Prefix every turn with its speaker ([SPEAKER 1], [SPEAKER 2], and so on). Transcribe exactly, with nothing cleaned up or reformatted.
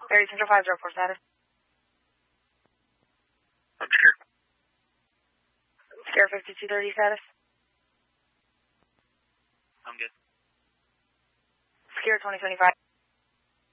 [SPEAKER 1] Area Central five zero four status.
[SPEAKER 2] I'm sure.
[SPEAKER 1] Sierra fifty-two thirty status.
[SPEAKER 2] I'm good.
[SPEAKER 1] Sierra twenty seventy-five.